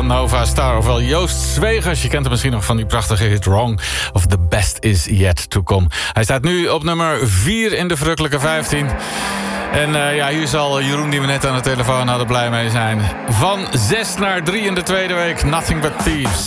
Nova Star. Ofwel Joost Zwegers. Je kent hem misschien nog van die prachtige hit Wrong. Of The Best Is Yet To Come. Hij staat nu op nummer 4 in de verrukkelijke 15. En hier zal Jeroen, die we net aan de telefoon hadden, blij mee zijn. Van 6 naar 3 in de tweede week. Nothing But Thieves.